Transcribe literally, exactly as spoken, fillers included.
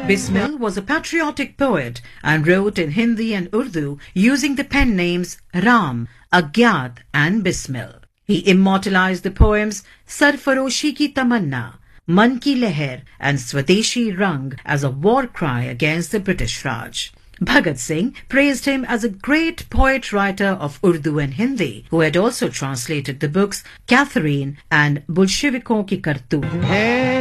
Bismil was a patriotic poet and wrote in Hindi and Urdu using the pen names Ram, Agyat and Bismil. He immortalized the poems Sarfaroshi Ki Tamanna, Man Ki Leher and Swadeshi Rang as a war cry against the British Raj. Bhagat Singh praised him as a great poet-writer of Urdu and Hindi, who had also translated the books Catherine and Bolshevikon Ki Kartoot.